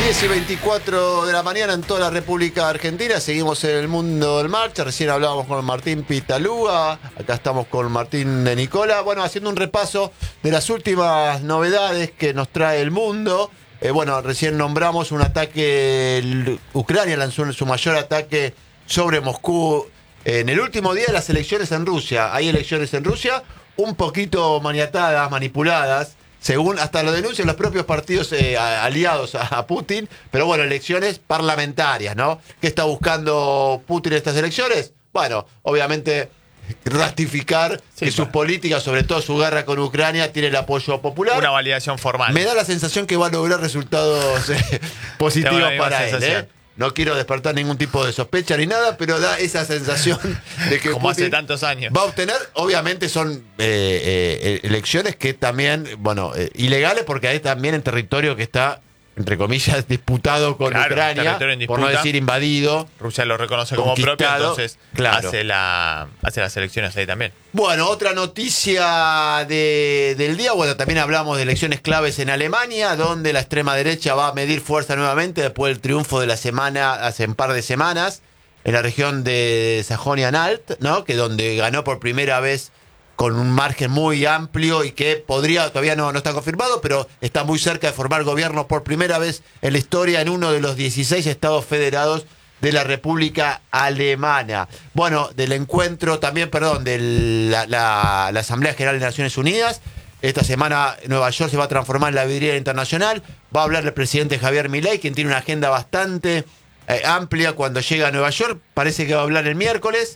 10:24 de la mañana en toda la República Argentina. Seguimos en el mundo del marcha. Recién hablábamos con Martín Pitalúa. Acá estamos con Martín de Nicola. Bueno, haciendo un repaso de las últimas novedades que nos trae el mundo. Recién nombramos un ataque. Ucrania lanzó su mayor ataque sobre Moscú en el último día de las elecciones en Rusia. Hay elecciones en Rusia un poquito maniatadas, manipuladas, según hasta lo denuncian los propios partidos aliados a Putin, pero bueno, elecciones parlamentarias, ¿no? ¿Qué está buscando Putin en estas elecciones? Bueno, obviamente ratificar que sus políticas, sobre todo su guerra con Ucrania, tiene el apoyo popular. Una validación formal. Me da la sensación que va a lograr resultados positivos para él, No quiero despertar ningún tipo de sospecha ni nada, pero da esa sensación de que como Putin hace tantos años va a obtener. Obviamente son elecciones que también, ilegales, porque hay también en territorio que está, entre comillas, disputado con Ucrania, por no decir invadido. Rusia lo reconoce como propio, entonces hace las elecciones ahí también. Bueno, otra noticia del día, también hablamos de elecciones claves en Alemania, donde la extrema derecha va a medir fuerza nuevamente después del triunfo de la semana, hace un par de semanas, en la región de Sajonia-Anhalt, ¿no? Que donde ganó por primera vez con un margen muy amplio y que todavía no está confirmado, pero está muy cerca de formar gobierno por primera vez en la historia en uno de los 16 estados federados de la República Alemana. Bueno, del encuentro también, de la Asamblea General de Naciones Unidas. Esta semana Nueva York se va a transformar en la vidriera internacional. Va a hablar el presidente Javier Milei, quien tiene una agenda bastante amplia cuando llega a Nueva York. Parece que va a hablar el miércoles.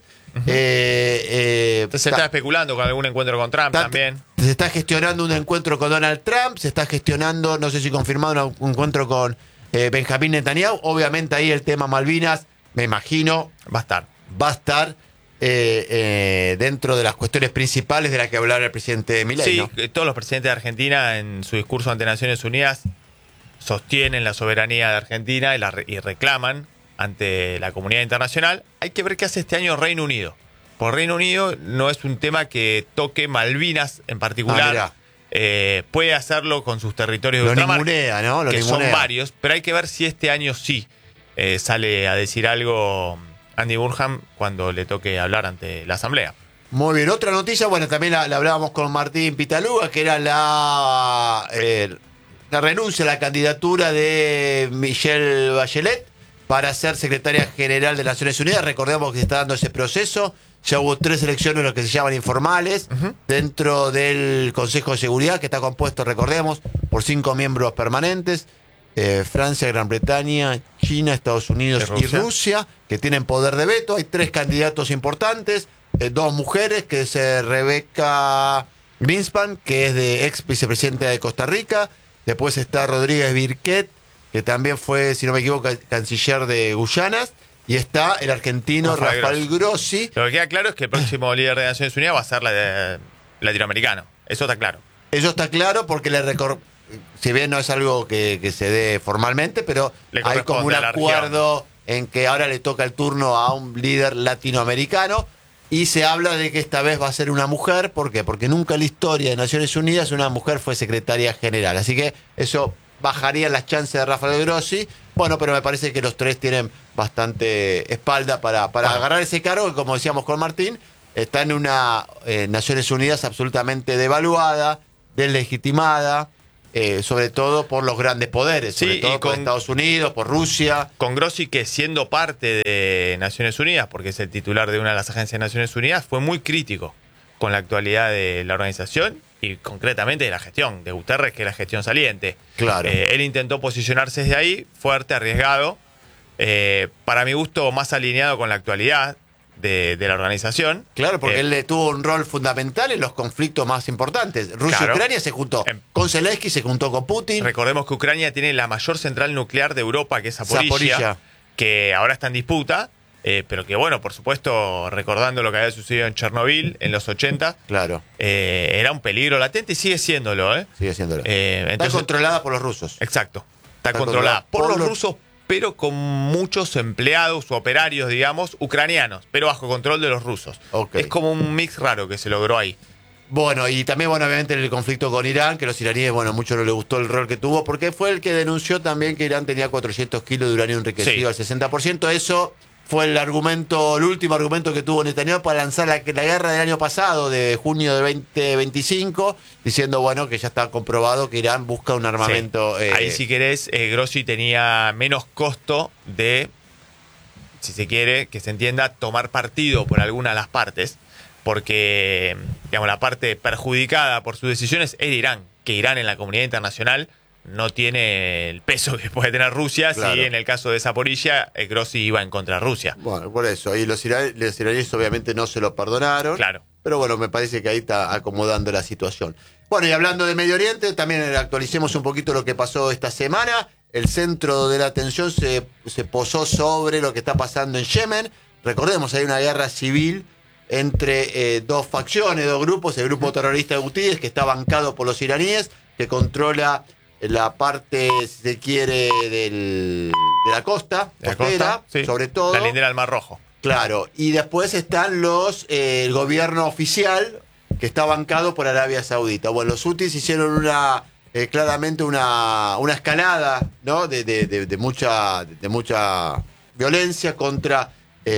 Entonces se está especulando con algún encuentro con Trump también. Se está gestionando un encuentro con Donald Trump, se está gestionando, no sé si confirmado, un encuentro con Benjamín Netanyahu. Obviamente ahí el tema Malvinas, me imagino, va a estar dentro de las cuestiones principales de las que hablará el presidente Milei. Sí, ¿no? Todos los presidentes de Argentina en su discurso ante Naciones Unidas sostienen la soberanía de Argentina y reclaman ante la comunidad internacional. Hay que ver qué hace este año Reino Unido. Por Reino Unido no es un tema que toque Malvinas en particular. Puede hacerlo con sus territorios de ultramar, que son varios, pero hay que ver si este año sí sale a decir algo Andy Burnham cuando le toque hablar ante la Asamblea. Muy bien, otra noticia, también la hablábamos con Martín Pitalúa, que era la renuncia a la candidatura de Michelle Bachelet para ser secretaria general de Naciones Unidas. Recordemos que se está dando ese proceso. Ya hubo 3 elecciones, lo que se llaman informales, dentro del Consejo de Seguridad, que está compuesto, recordemos, por 5 miembros permanentes: Francia, Gran Bretaña, China, Estados Unidos y Rusia, que tienen poder de veto. Hay 3 candidatos importantes, 2 mujeres, que es Rebeca Greenspan, que es ex vicepresidenta de Costa Rica. Después está Rodríguez Birquet, que también fue, si no me equivoco, canciller de Guyanas. Y está el argentino Rafael Grossi. Lo que queda claro es que el próximo líder de Naciones Unidas va a ser latinoamericano. Eso está claro. Eso está claro porque si bien no es algo que se dé formalmente, pero hay como un acuerdo en que ahora le toca el turno a un líder latinoamericano. Y se habla de que esta vez va a ser una mujer. ¿Por qué? Porque nunca en la historia de Naciones Unidas una mujer fue secretaria general. Así que eso bajaría las chances de Rafael Grossi. Pero me parece que los 3 tienen bastante espalda para agarrar ese cargo, que, como decíamos con Martín, está en una Naciones Unidas absolutamente devaluada, deslegitimada, sobre todo por los grandes poderes, sobre todo por Estados Unidos, por Rusia. Con Grossi, que siendo parte de Naciones Unidas, porque es el titular de una de las agencias de Naciones Unidas, fue muy crítico con la actualidad de la organización y concretamente de la gestión de Guterres, que es la gestión saliente. Claro. Él intentó posicionarse desde ahí, fuerte, arriesgado, para mi gusto más alineado con la actualidad de la organización. Claro, porque él tuvo un rol fundamental en los conflictos más importantes. Rusia y Ucrania se juntó con Zelensky, se juntó con Putin. Recordemos que Ucrania tiene la mayor central nuclear de Europa, que es Zaporizhia, que ahora está en disputa. Pero que por supuesto, recordando lo que había sucedido en Chernobyl en los 80, claro, era un peligro latente y sigue siéndolo. Sigue siéndolo. Está controlada por los rusos. Exacto. Está controlada por los rusos, pero con muchos empleados o operarios, digamos, ucranianos, pero bajo control de los rusos. Okay. Es como un mix raro que se logró ahí. Bueno, y también, bueno, obviamente el conflicto con Irán, que los iraníes, bueno, mucho no les gustó el rol que tuvo, porque fue el que denunció también que Irán tenía 400 kilos de uranio enriquecido al 60%. Eso fue el último argumento que tuvo Netanyahu para lanzar la guerra del año pasado, de junio de 2025, diciendo, bueno, que ya está comprobado que Irán busca un armamento. Ahí, si querés, Grossi tenía menos costo de, si se quiere, que se entienda, tomar partido por alguna de las partes, porque, digamos, la parte perjudicada por sus decisiones era Irán, que Irán en la comunidad internacional no tiene el peso que puede tener Rusia. Claro. Si en el caso de Zaporizhia, Grossi iba en contra de Rusia. Bueno, por eso. Y los iraníes obviamente no se lo perdonaron. Claro. Pero bueno, me parece que ahí está acomodando la situación. Bueno, y hablando de Medio Oriente, también actualicemos un poquito lo que pasó esta semana. El centro de la atención se posó sobre lo que está pasando en Yemen. Recordemos, hay una guerra civil entre dos facciones, dos grupos. El grupo terrorista Houthíes, que está bancado por los iraníes, que controla la parte, si se quiere, de la costa, costera, sí, sobre todo. La lindera del Mar Rojo. Claro, y después están el gobierno oficial, que está bancado por Arabia Saudita. Bueno, los Houthis hicieron claramente una escalada, ¿no? de mucha violencia contra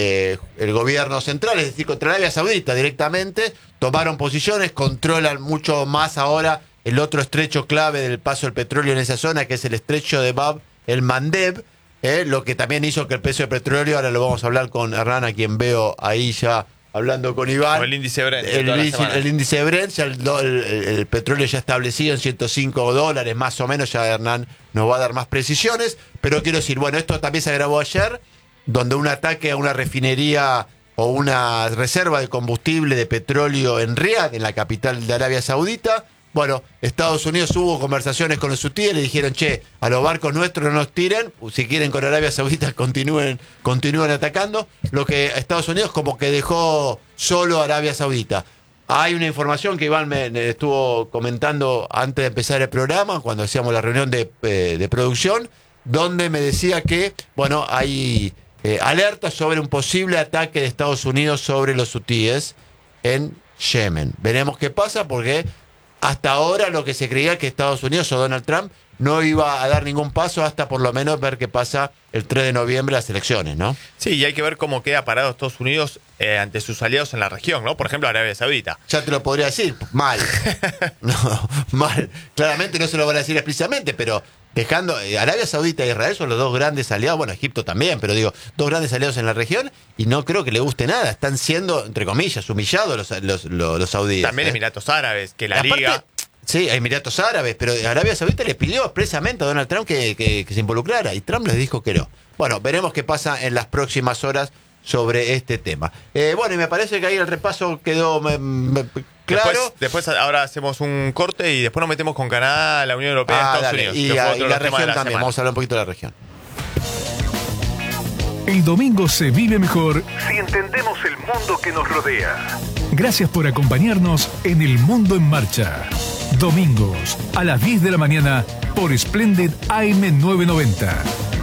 el gobierno central, es decir, contra Arabia Saudita directamente. Tomaron posiciones, controlan mucho más ahora el otro estrecho clave del paso del petróleo en esa zona, que es el estrecho de Bab el Mandeb, lo que también hizo que el precio del petróleo, ahora lo vamos a hablar con Hernán, a quien veo ahí ya hablando con Iván. O el índice Brent. El índice Brent, ya el petróleo ya establecido en $105 más o menos, ya Hernán nos va a dar más precisiones, pero quiero decir, bueno, esto también se grabó ayer, donde un ataque a una refinería o una reserva de combustible de petróleo en Riad, en la capital de Arabia Saudita. Bueno, Estados Unidos hubo conversaciones con los hutíes, le dijeron, che, a los barcos nuestros no nos tiren, si quieren con Arabia Saudita continúen atacando. Lo que Estados Unidos como que dejó solo a Arabia Saudita. Hay una información que Iván me estuvo comentando antes de empezar el programa, cuando hacíamos la reunión de producción, donde me decía que, bueno, hay alertas sobre un posible ataque de Estados Unidos sobre los hutíes en Yemen. Veremos qué pasa, porque hasta ahora lo que se creía que Estados Unidos o Donald Trump no iba a dar ningún paso hasta por lo menos ver qué pasa el 3 de noviembre las elecciones, ¿no? Sí, y hay que ver cómo queda parado Estados Unidos ante sus aliados en la región, ¿no? Por ejemplo, Arabia Saudita. Ya te lo podría decir, mal. No, mal. Claramente no se lo van a decir explícitamente, pero dejando Arabia Saudita e Israel son los dos grandes aliados, bueno, Egipto también, pero digo, dos grandes aliados en la región, y no creo que le guste nada. Están siendo, entre comillas, humillados los saudíes. También Emiratos Árabes, que la aparte, Liga... Sí, a Emiratos Árabes, pero Arabia Saudita le pidió expresamente a Donald Trump que se involucrara, y Trump les dijo que no. Bueno, veremos qué pasa en las próximas horas sobre este tema. Bueno, y me parece que ahí el repaso quedó claro. Después ahora hacemos un corte y después nos metemos con Canadá, la Unión Europea, Estados dale. Unidos. Y la región también, semana. vamos a hablar un poquito de la región. El domingo se vive mejor si entendemos el mundo que nos rodea. Gracias por acompañarnos en El Mundo en Marcha. Domingos a las 10 de la mañana por Splendid AM 990.